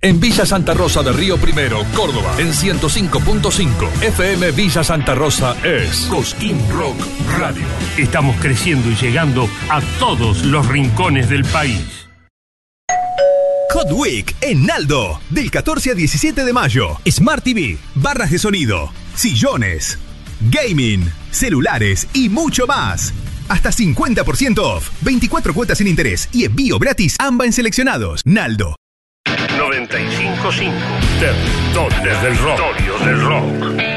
En Villa Santa Rosa de Río Primero, Córdoba, en 105.5. FM Villa Santa Rosa es Cosquín Rock Radio. Estamos creciendo y llegando a todos los rincones del país. Hot Week en Naldo, del 14 al 17 de mayo. Smart TV, barras de sonido, sillones, gaming, celulares y mucho más. Hasta 50% off, 24 cuotas sin interés y envío gratis AMBA en seleccionados. Naldo. 95.5. Territorios del rock.